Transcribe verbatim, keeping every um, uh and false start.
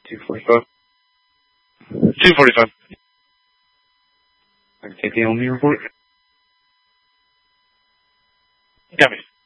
two forty-five. two forty-five. I can take the only report. Copy.